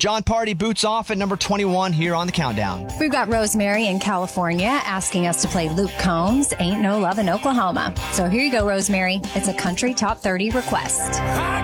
John Party boots off at number 21 here on the countdown. We've got Rosemary in California asking us to play Luke Combs' Ain't No Love in Oklahoma. So here you go, Rosemary. It's a country top 30 request.